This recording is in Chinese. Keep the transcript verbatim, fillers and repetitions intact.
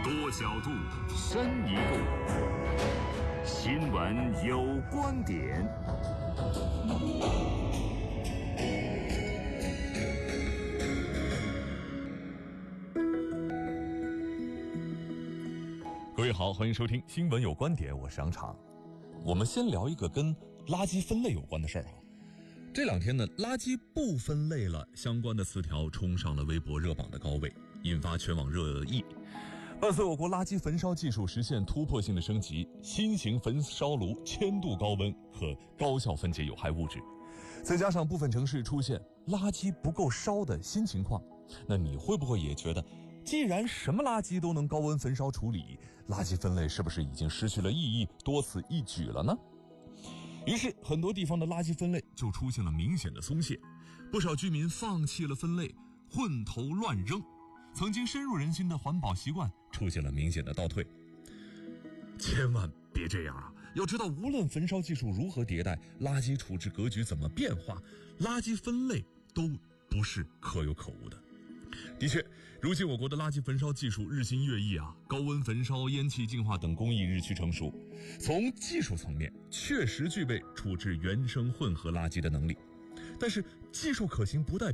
多角度，深一步，新闻有观点。 各位好，欢迎收听新闻有观点，我是杨常。我们先聊一个跟垃圾分类有关的事儿啊。这两天呢，垃圾不分类了相关的词条冲上了微博热榜的高位，引发全网热议。伴随我国垃圾焚烧技术实现突破性的升级，新型焚烧炉千度高温可高效分解有害物质，再加上部分城市出现垃圾不够烧的新情况，那你会不会也觉得，既然什么垃圾都能高温焚烧处理，垃圾分类是不是已经失去了意义，多此一举了呢？于是很多地方的垃圾分类就出现了明显的松懈，不少居民放弃了分类，混投乱扔，曾经深入人心的环保习惯出现了明显的倒退。千万别这样啊！要知道，无论焚烧技术如何迭代，垃圾处置格局怎么变化，垃圾分类都不是可有可无的。的确，如今我国的垃圾焚烧技术日新月异啊，高温焚烧、烟气净化等工艺日趋成熟，从技术层面确实具备处置原生混合垃圾的能力。但是技术可行不代表